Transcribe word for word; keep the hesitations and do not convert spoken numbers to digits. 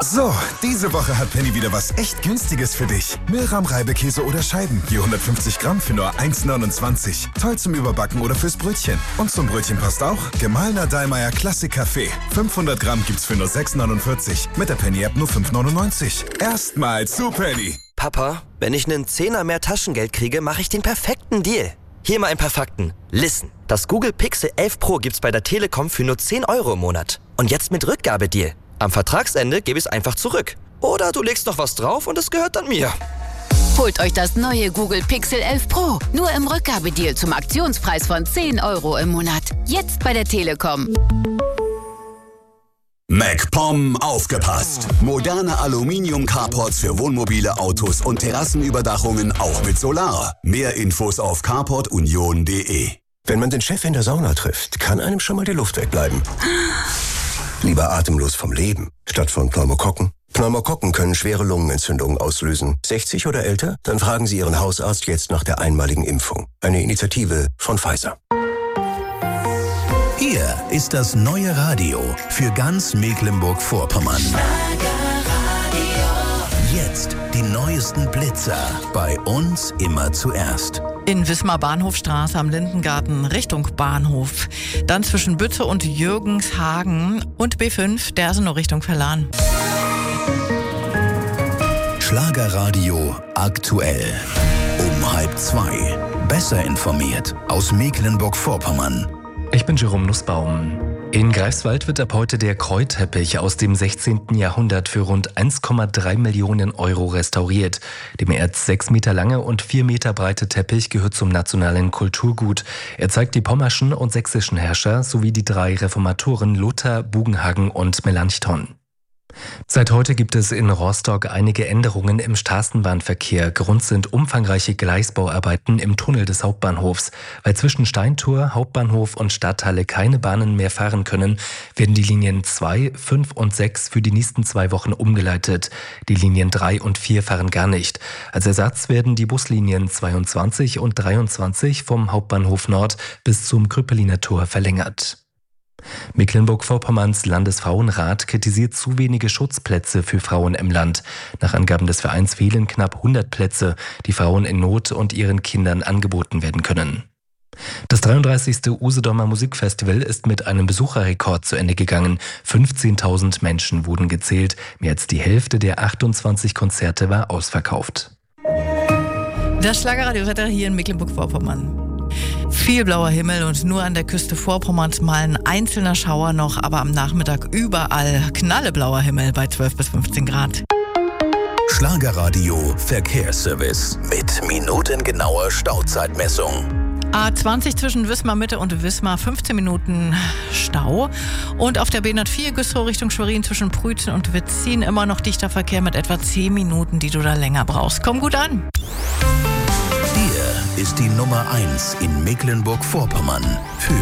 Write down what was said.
So, diese Woche hat Penny wieder was echt Günstiges für dich. Milram-Reibekäse oder Scheiben, je hundertfünfzig Gramm für nur eins neunundzwanzig. Toll zum Überbacken oder fürs Brötchen. Und zum Brötchen passt auch gemahlener Dallmayr Klassik Kaffee. fünfhundert Gramm gibt's für nur sechs neunundvierzig. Mit der Penny-App nur fünf neunundneunzig. Erstmal zu Penny. Papa, wenn ich einen Zehner mehr Taschengeld kriege, mache ich den perfekten Deal. Hier mal ein paar Fakten. Listen, das Google Pixel elf Pro gibt's bei der Telekom für nur zehn Euro im Monat. Und jetzt mit Rückgabedeal. Am Vertragsende gebe ich es einfach zurück. Oder du legst noch was drauf und es gehört dann mir. Holt euch das neue Google Pixel elf Pro. Nur im Rückgabedeal zum Aktionspreis von zehn Euro im Monat. Jetzt bei der Telekom. MacPom aufgepasst! Moderne Aluminium-Carports für Wohnmobile, Autos und Terrassenüberdachungen auch mit Solar. Mehr Infos auf carport union punkt de. Wenn man den Chef in der Sauna trifft, kann einem schon mal die Luft wegbleiben. Lieber atemlos vom Leben, statt von Pneumokokken. Pneumokokken können schwere Lungenentzündungen auslösen. sechzig oder älter? Dann fragen Sie Ihren Hausarzt jetzt nach der einmaligen Impfung. Eine Initiative von Pfizer. Hier ist das neue Radio für ganz Mecklenburg-Vorpommern. Jetzt die neuesten Blitzer. Bei uns immer zuerst. In Wismar Bahnhofstraße am Lindengarten Richtung Bahnhof. Dann zwischen Bütze und Jürgenshagen und B fünf, der ist nur Richtung Verlan. Schlagerradio aktuell. Um halb zwei. Besser informiert aus Mecklenburg-Vorpommern. Ich bin Jerome Nussbaum. In Greifswald wird ab heute der Kräuteppich aus dem sechzehnten Jahrhundert für rund eins Komma drei Millionen Euro restauriert. Der mehr als sechs Meter lange und vier Meter breite Teppich gehört zum nationalen Kulturgut. Er zeigt die pommerschen und sächsischen Herrscher sowie die drei Reformatoren Luther, Bugenhagen und Melanchthon. Seit heute gibt es in Rostock einige Änderungen im Straßenbahnverkehr. Grund sind umfangreiche Gleisbauarbeiten im Tunnel des Hauptbahnhofs. Weil zwischen Steintor, Hauptbahnhof und Stadthalle keine Bahnen mehr fahren können, werden die Linien zwei, fünf und sechs für die nächsten zwei Wochen umgeleitet. Die Linien drei und vier fahren gar nicht. Als Ersatz werden die Buslinien zweiundzwanzig und dreiundzwanzig vom Hauptbahnhof Nord bis zum Krüppeliner Tor verlängert. Mecklenburg-Vorpommerns Landesfrauenrat kritisiert zu wenige Schutzplätze für Frauen im Land. Nach Angaben des Vereins fehlen knapp hundert Plätze, die Frauen in Not und ihren Kindern angeboten werden können. Das dreiunddreißigste Usedomer Musikfestival ist mit einem Besucherrekord zu Ende gegangen. fünfzehntausend Menschen wurden gezählt. Mehr als die Hälfte der achtundzwanzig Konzerte war ausverkauft. Das Schlagerradiowetter hier in Mecklenburg-Vorpommern. Viel blauer Himmel und nur an der Küste Vorpommerns mal ein einzelner Schauer noch, aber am Nachmittag überall knalleblauer Himmel bei zwölf bis fünfzehn Grad. Schlagerradio Verkehrsservice mit minutengenauer Stauzeitmessung. A zwanzig zwischen Wismar Mitte und Wismar, fünfzehn Minuten Stau. Und auf der B hundertvier Güstrow Richtung Schwerin zwischen Prützen und Wetzin immer noch dichter Verkehr mit etwa zehn Minuten, die du da länger brauchst. Komm gut an! Hier ist die Nummer eins in Mecklenburg-Vorpommern für